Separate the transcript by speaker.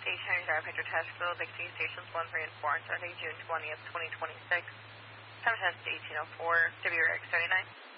Speaker 1: Station Drive Hydro Test Field, Dixie Stations 1, 3, and 4 on Saturday, June 20th, 2026. Time test 1804, WRX 39.